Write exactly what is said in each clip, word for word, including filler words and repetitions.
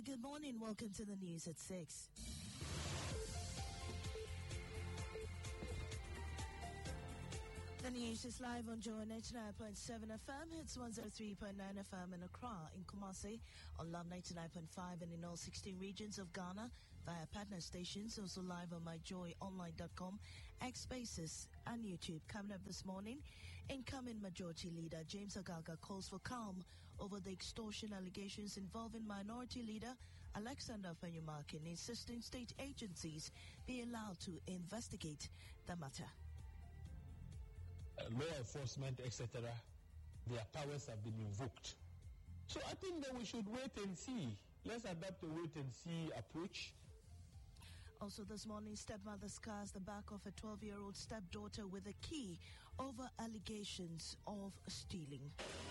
Well, good morning. Welcome to the news at six. The news is live on Joy ninety-nine point seven F M. It's one oh three point nine F M in Accra, in Kumasi, on Love ninety-nine point five, and in all sixteen regions of Ghana via partner stations. Also live on my joy online dot com, X Spaces, and YouTube. Coming up this morning, incoming Majority Leader James Ogaga calls for calm over the extortion allegations involving Minority Leader Alexander Afenyo-Markin, insisting state agencies be allowed to investigate the matter. Uh, law enforcement, et cetera, their powers have been invoked. So I think that we should wait and see. Let's adopt a wait-and-see approach. Also this morning, stepmother scars the back of a twelve-year-old stepdaughter with a key over allegations of stealing.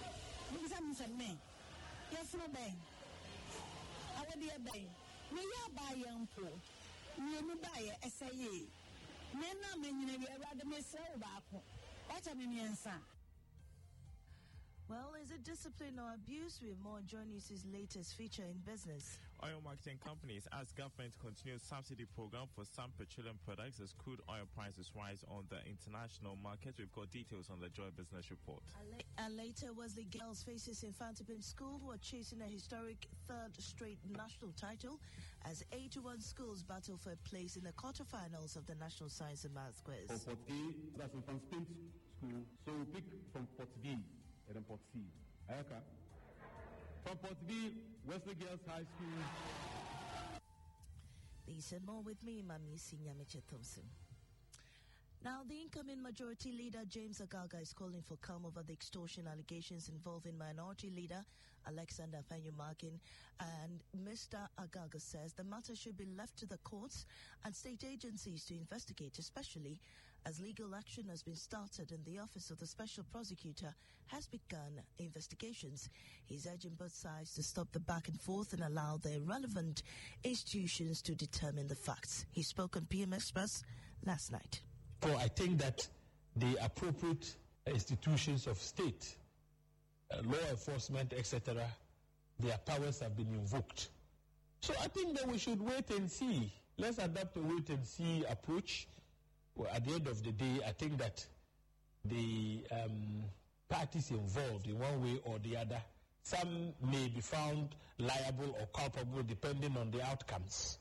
Well, is it discipline or abuse? We have more on Joy News' latest feature in business. Oil marketing companies ask government to continue subsidy program for some petroleum products as crude oil prices rise on the international market. We've got details on the Joy Business Report. And later, Wesley Girls faces Infantipin School, who are chasing a historic third straight national title as eighty-one schools battle for a place in the quarterfinals of the National Science and Maths Quiz. For Port A, that's Infantipin School. So we pick from Port B. And Port C. Okay. From Port B, Wesley Girls High School. These and more with me, Mami Sinyamiche Thompson. Now, the incoming Majority Leader James Ogaga is calling for calm over the extortion allegations involving Minority Leader Alexander Afenyo-Markin, and Mister Ogaga says the matter should be left to the courts and state agencies to investigate, especially as legal action has been started and the Office of the Special Prosecutor has begun investigations. He's urging both sides to stop the back and forth and allow the relevant institutions to determine the facts. He spoke on P M Express last night. So I think that the appropriate institutions of state, uh, law enforcement, et cetera, their powers have been invoked. So I think that we should wait and see. Let's adopt a wait-and-see approach. Well, at the end of the day, I think that the um, parties involved in one way or the other, some may be found liable or culpable depending on the outcomes.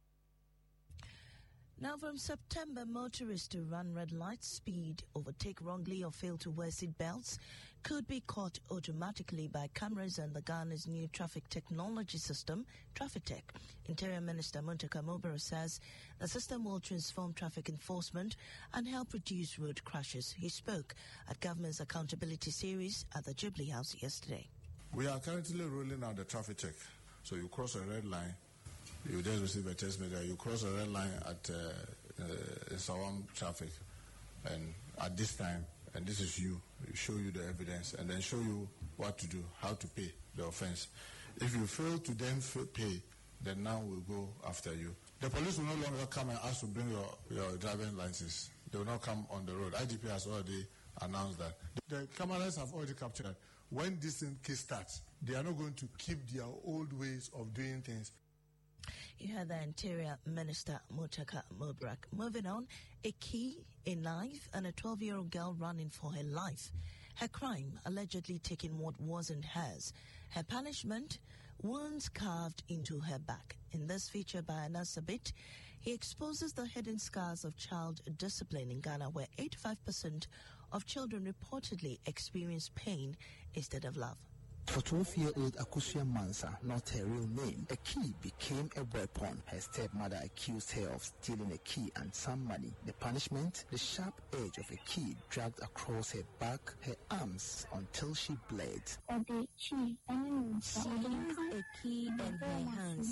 Now, from September, motorists to run red lights, speed, overtake wrongly, or fail to wear seat belts could be caught automatically by cameras and the Ghana's new traffic technology system, TrafficTech. Interior Minister Muntaka Mobere says the system will transform traffic enforcement and help reduce road crashes. He spoke at government's accountability series at the Jubilee House yesterday. We are currently rolling out the TrafficTech. So you cross a red line, you then receive a text message. You cross a red line at uh, uh, Sawam traffic, and at this time, and this is you. We show you the evidence, and then show you what to do, how to pay the offense. If you fail to then pay, then now we'll go after you. The police will no longer come and ask to bring your, your driving license. They will not come on the road. I G P has already announced that. The cameras have already captured. When this case starts, they are not going to keep their old ways of doing things. You heard the Interior Minister Muntaka Mobere. Moving on, a key, a knife, and a twelve-year-old girl running for her life. Her crime, allegedly taking what wasn't hers. Her punishment, wounds carved into her back. In this feature by Anas Sabit, he exposes the hidden scars of child discipline in Ghana, where eighty-five percent of children reportedly experience pain instead of love. For twelve-year-old Akusia Mansa, not her real name, a key became a weapon. Her stepmother accused her of stealing a key and some money. The punishment, the sharp edge of a key dragged across her back, her arms, until she bled. She used a key in her hands.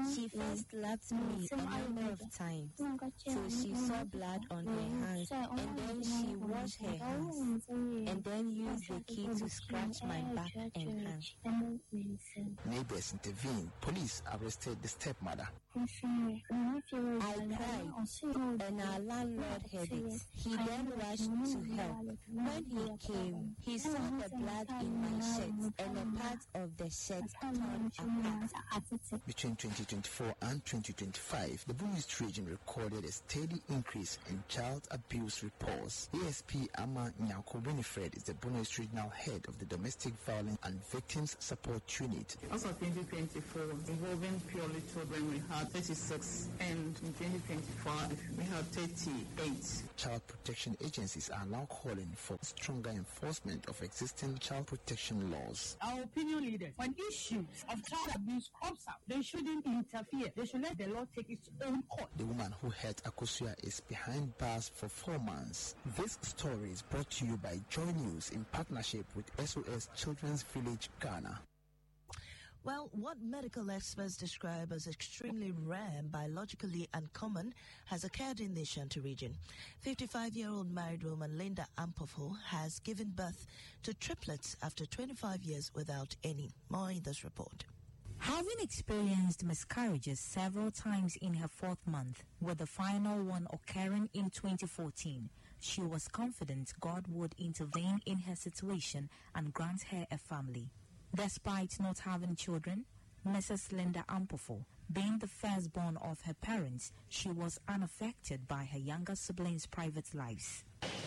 She first slapped me a number of times, so she saw blood on her hands, and then she washed her hands, and then used the key to scratch my back and hands. Neighbors intervened. Police arrested the stepmother. I cried, and our landlord heard it. He then rushed to help. When he came, he saw the blood in my shirt and a part of the shirt torn apart. Between twenty twenty-four and twenty twenty-five, the Bull East region recorded a steady increase in child abuse reports. A S P Ama Nyako Winifred is the Bull East regional head of the Domestic Violence and Victims Support Unit. As of twenty twenty-four, involving purely children, we had thirty-six, and in twenty twenty-five, we have thirty-eight. Child protection agencies are now calling for stronger enforcement of existing child protection laws. Our opinion leaders, when issues of child abuse comes up, they shouldn't interfere. They should let the law take its own course. The woman who hurt Akosua is behind bars for four months. This story is brought to you by Joy News in partnership with S O S Children's Village, Ghana. Well, what medical experts describe as extremely rare and biologically uncommon has occurred in the Ashanti region. fifty-five-year-old married woman Linda Ampofo has given birth to triplets after twenty-five years without any. More in this report. Having experienced miscarriages several times in her fourth month, with the final one occurring in twenty fourteen, she was confident God would intervene in her situation and grant her a family. Despite not having children, Missus Linda Ampofo, being the firstborn of her parents, she was unaffected by her younger siblings' private lives.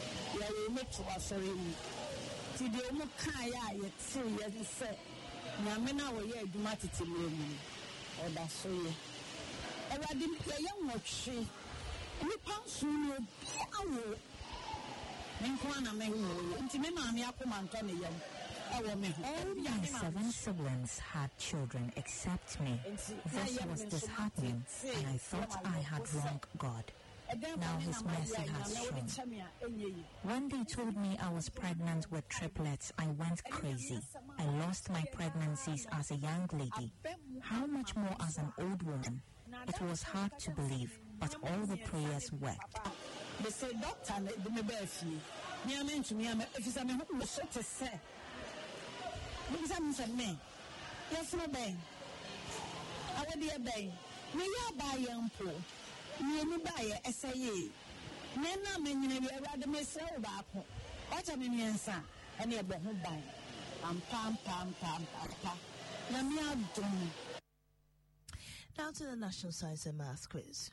All my seven siblings had children except me. This was disheartening, and I thought I had wronged God. Now His mercy has shown. When they told me I was pregnant with triplets, I went crazy. I lost my pregnancies as a young lady. How much more as an old woman? It was hard to believe, but all the prayers worked. They say, Doctor, the Mebesi, Niamen to Niamen, if it's a man who was so to say. Because I'm me. Yes, no bang. I will be a bang. We are by young poor. We are by a S A E. Nana, many rather may sell back. What a million son, and you're home by. Pam, pam, pam, pam, pam, pam. Now to the National Science and Math Quiz.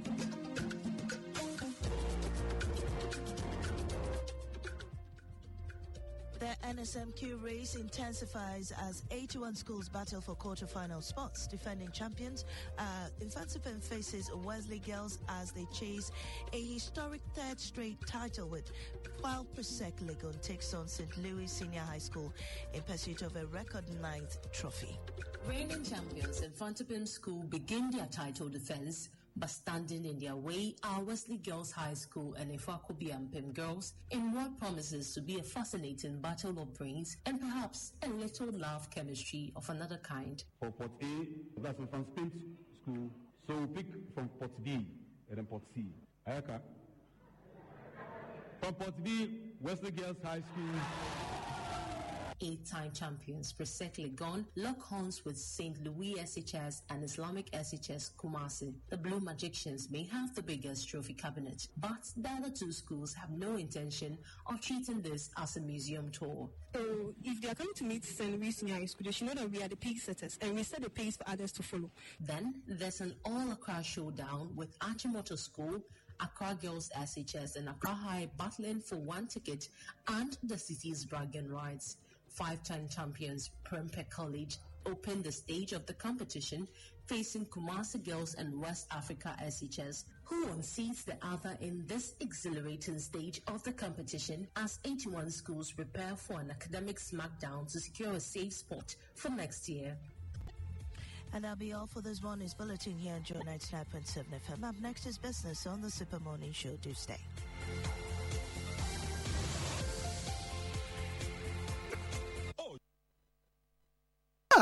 The N S M Q race intensifies as eighty-one schools battle for quarter-final spots. Defending champions, uh, Infantsipim faces Wesley Girls as they chase a historic third straight title, with while Presec Legon takes on Saint Louis Senior High School in pursuit of a record ninth trophy. Reigning champions Infantsipim School begin their title defense, but standing in their way are Wesley Girls High School and Ifakobiampim Girls in what promises to be a fascinating battle of brains and perhaps a little love chemistry of another kind. For Port A, that's Infantsipim School, so we pick from Port B and then Port C. Ayaka. From Port B, Wesley Girls High School. Eight-time champions Presec Legon lock horns with Saint Louis S H S and Islamic S H S Kumasi. The Blue Magicians may have the biggest trophy cabinet, but the other two schools have no intention of treating this as a museum tour. So if they are coming to meet Saint Louis Senior High School, they should know that we are the pace setters and we set the pace for others to follow. Then there's an all-Accra showdown with Achimota School, Accra Girls S H S and Accra High battling for one ticket and the city's bragging rights. Five-time champions Prempeh College opened the stage of the competition, facing Kumasi Girls and West Africa S H S, who unseats the other in this exhilarating stage of the competition as eighty-one schools prepare for an academic smackdown to secure a safe spot for next year. And that'll be all for this morning's bulletin here on Joy ninety-nine point seven F M. Up next is business on the Super Morning Show. Do stay.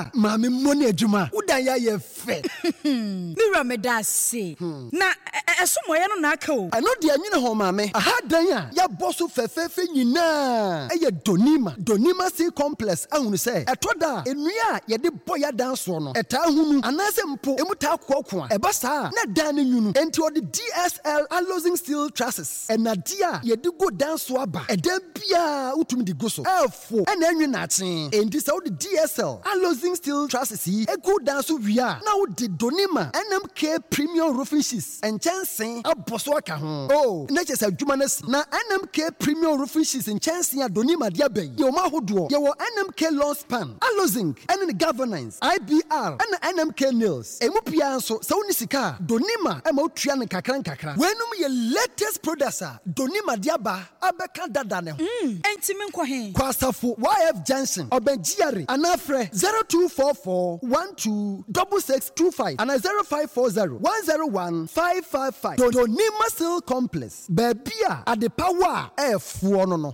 Ah, mami money adwuma. Udan ya ye fe. Mira me da se. Na esomo ye no na aka o. Ano de anyine ho mami. Aha dan ya ya boso fefefe nyina. Eye Donima, Donima Sea Complex ahunu se. Etoda enua ye de boya dan so no. Eta hunu anase mpo emuta kokko a. Eba sa na dan ne nyunu. Enti odi D S L Alloying Steel Trusses. Enadia ye de go dan so aba. Eda bia utumi di go so. Efo ena enwe na aten. Enti se odi D S L Alloying Steel Trusses yi e go dan so wia. Na odi Donima N M K Premium Roofing Sheets and Chansen aboso aka ho. Oh, na chese adwuma na si. Na N M K Premium Roofing Sheets and Chansen a Donima dia ben. Ye o ma hodo. Ye wo N M K Lawn Span, Alloying, and the Governance, I B R, and N M K Nails. Emu pia so se woni sika. Donima e ma otua ne kakran kakra. Wenum ye latest producer. Donima dia ba abeka dada ne ho. Mm, enti me nkɔ he. Kwasafo Y F Johnson, Obenjiare, anafre zero two four four one two six six two five and zero five four zero one zero one five five five. Donima Steel Complex. Bebia at the power F no no.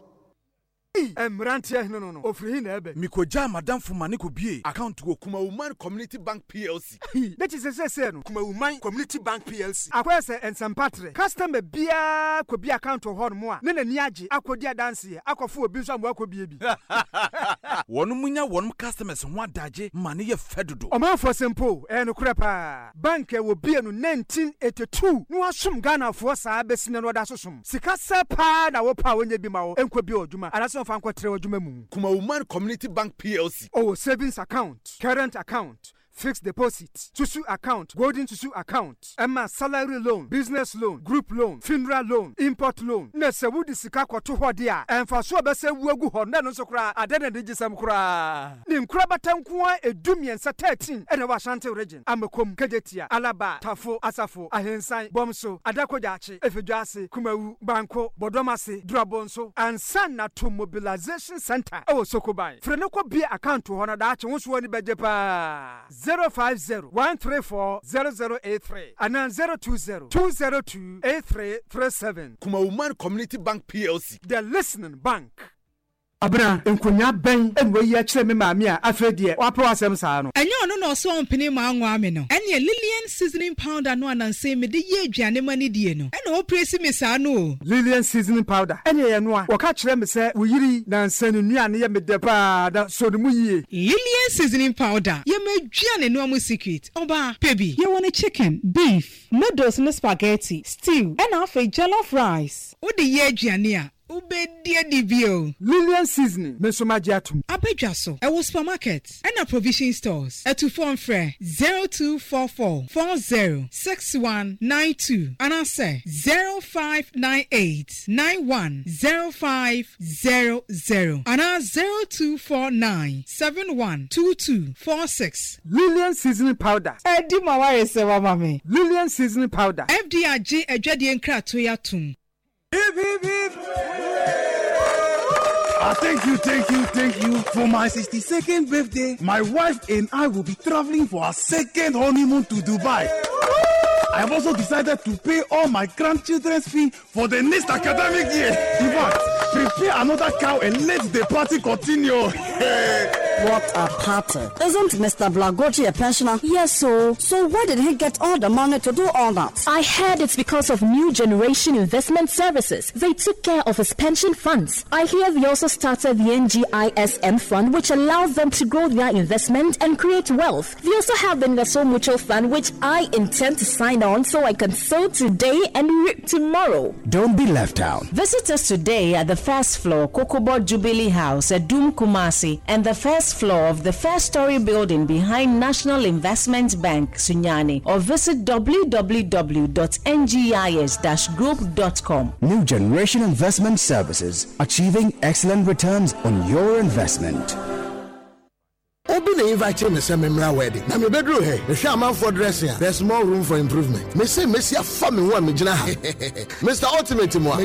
Emrantia no no no. Ofri na ebe. Mikoja madam fumani ko bie account go Kuma Woman Community Bank P L C. That is say say no. Kuma Woman Community Bank P L C. Akwa say ensempatre. Customer bia ko bia account ho no mo a. Ne na ni age akodi adanse akofo obi so amwa ko bie bi. Wonu munya wonu customers ho adaje mane ye fedodo. Omanfo sempo e no kure pa. Bank e wo bie no nineteen eighty-two. No asum Ghana fo saa besine no da sosom. Sika sepa na wo pa wonye bi ma wo. Enko bi odwuma. Anaso Kuma Woman Community Bank P L C. Oh, savings account, current account, fixed deposit, Tusu account, golden Tusu account, Emma salary loan, business loan, group loan, funeral loan, import loan. Nese wudi sika kwa tuho dia. Enfa so bese wuegu ho na no so kra adene de gisam kra. Ni nkra batankuwa edumi ensa thirteen ene wa Ashanti region. Amekom, Kejetia, Alaba, Tafo, Asafo, Ahensan, Bomso, Adakojachi, Efeduase, Kumawu, Banko, Bodomase, Drabonso, and Sana to Mobilization Center. Oh, Sokobai. Frenoko be account to honor that you want to bejepa. zero five zero one three four zero zero eight three and then zero two zero two zero two eight three three seven. Kuma Woman Community Bank P L C. The listening bank. Abra enkonya ben enwe yi akire me maami a afredie wapo asem saa no enyo no no so ompini ma anwa me no ene Lillian seasoning powder no ananse me de ye aduane mani die no ene o presi me saa no Lillian seasoning powder ene ye no a woka kire me se wo yiri na nsanu nuane ye me de pa da so de mu yie Lillian seasoning powder ye ma aduane no amu secret oba pebi ye want chicken beef noodles no spaghetti stew ene afa jollof rice wo de ye aduane a Ubedia divio Lillian seasoning mesomagiatum Abedwaso e wo supermarket and a provision stores e to phone free zero two four four four zero six one nine two and I say zero five nine eight nine one zero five zero zero and I zero two four nine seven one two two four six. Lillian seasoning powder e di maware se wa mame Lillian seasoning powder F D R G edwade enkrato ya tum. Hip, hip, hip. Ah, thank you, thank you, thank you. For my sixty-second birthday, my wife and I will be traveling for our second honeymoon to Dubai. I have also decided to pay all my grandchildren's fee for the next academic year. In fact, prepare another cow and let the party continue. What a party. Isn't Mister Blagochi a pensioner? Yes, so. So where did he get all the money to do all that? I heard it's because of New Generation Investment Services. They took care of his pension funds. I hear they also started the N G I S M fund, which allows them to grow their investment and create wealth. They also have the Inveso Mutual Fund, which I intend to sign on so I can sow today and reap tomorrow. Don't be left out. Visit us today at the first floor, Kokobo Jubilee House at Doom Kumasi, and the first floor of the first story building behind National Investment Bank, Sunyani, or visit w w w dot n g i s dash group dot com. New Generation Investment Services, achieving excellent returns on your investment. Obi na invite me say memra wedding. Na me bedroom here. Me sha man for dressing. There's more room for improvement. Me say me see a family one me gina ha. Mister Ultimate mo.